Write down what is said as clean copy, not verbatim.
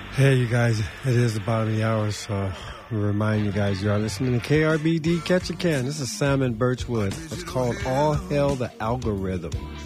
Hey, you guys, it is the bottom of the hour, so we remind you guys you are listening to KRBD Catch a Can. This is Sam and Birchwood. It's called All Hail the Algorithm.